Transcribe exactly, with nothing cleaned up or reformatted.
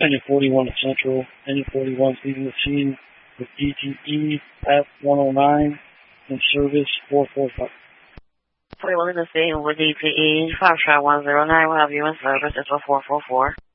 Engine forty-one at Central. Engine forty-one leaving the scene with D T E F one oh nine in service four four five. forty-one in the scene with D T E five shot one oh nine will have you in service. It's a four four four.